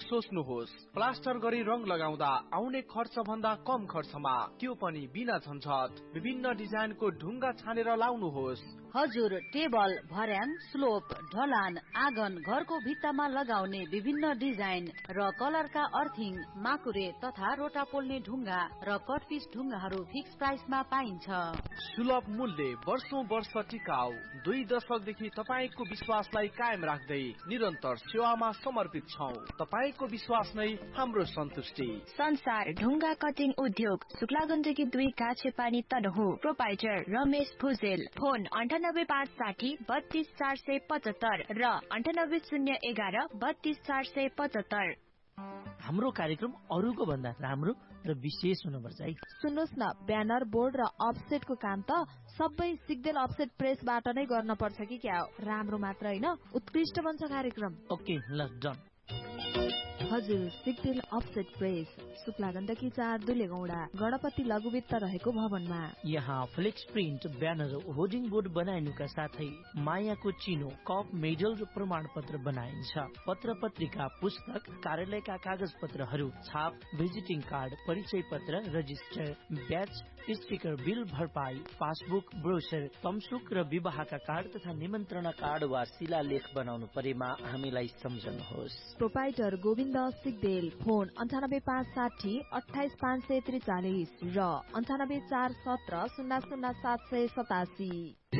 सोच्नुहोस्, प्लास्टर गरी रङ लगाउँदा आउने खर्च भन्दा कम खर्चमा, त्यो पनि बिना झन्झट। विभिन्न डिजाइनको ढुङ्गा छानेर लाउनुहोस्। हजुर, टेबल, भर्याङ, स्लोप, ढलान, आँगन, घरको भित्तामा लगाउने विभिन्न डिजाइन र कलरका अर्थिङ, माकुरे तथा रोटा पोल्ने ढुङ्गा र कटपिस ढुङ्गाहरू फिक्स प्राइसमा पाइन्छ। सुलभ मूल्य, वर्षौं वर्ष टिकाउ। 2 दशकदेखि तपाईको विश्वासलाई कायम राख्दै निरन्तर सेवामा समर्पित छौं। तपाईको विश्वास नै हाम्रो सन्तुष्टि। संसार ढुङ्गा कटिङ उद्योग, शुक्लागण्डकी 2 काछेपानी तनहु। प्रोपाइटर रमेश भुजेल। फोन 9856 32475 र 9801 32475। हाम्रो कार्यक्रम अरूको भन्दा राम्रो र विशेष हुनुपर्छ है। सुन्नुहोस् न, ब्यानर, बोर्ड र अफसेटको काम त सबै सिग्देल अफसेट प्रेसबाट नै गर्न पर्छ कि क्या हो? राम्रो मात्र हैन, उत्कृष्ट बन्छ कार्यक्रम। ओके, ल डन। हजुर, सिग्देल अफसेट प्रेस, शुक्लागण्डकी 4 दुलेगौडा, गणपति लघुवित्त रहेको भवनमा। यहाँ flex print, banner, hoarding board बनाइनुका साथै मायाको चिनो, कप, मेडल र प्रमाणपत्र बनाइन्छ। पत्र पत्रिका, पुस्तक, कार्यालयका कागज पत्रहरू, छाप, भिजिटिङ कार्ड, परिचय पत्र, रजिस्टर, ब्याच, स्टिकर, बिल भरपाई, पासबुक, ब्रोशर, तमसुक र विवाहका कार्ड तथा निमन्त्रणा कार्ड वा शिलालेख बनाउनु परेमा हामीलाई सम्झनुहोस्। प्रोपाइटर गोविन्द सिग्देल। फोन 98560 28543 र 99417 00787।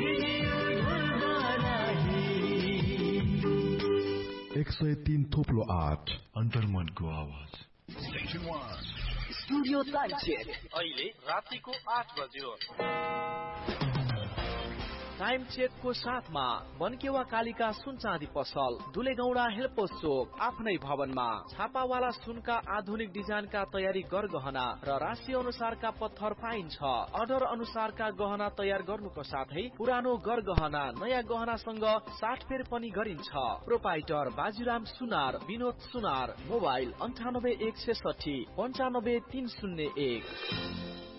103 थोप्लो 8 अन्तर्मनको आवाज। Studio time check. अहिले रातिको 8 बज्यो। टाइम चेकको साथमा मनकेवा कालिका सुन चाँदी पसल, दुलेगौडा हेल्पोस चोक, आफ्नै भवनमा। छापावाला सुनका आधुनिक डिजाइनका तयारी गरगहना र राशि अनुसारका पत्थर पाइन्छ। अर्डर अनुसारका गहना तयार गर्नुको साथै पुरानो गरगहना नयाँ गहनासँग साटफेर पनि गरिन्छ। प्रोपाइटर बाजीराम सुनार, विनोद सुनार। मोबाइल 98 166 95 301।